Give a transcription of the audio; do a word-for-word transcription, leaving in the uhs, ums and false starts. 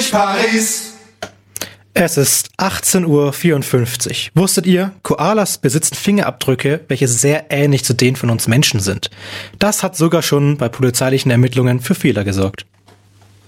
durch Paris. Es ist achtzehn Uhr vierundfünfzig. Wusstet ihr, Koalas besitzen Fingerabdrücke, welche sehr ähnlich zu denen von uns Menschen sind. Das hat sogar schon bei polizeilichen Ermittlungen für Fehler gesorgt.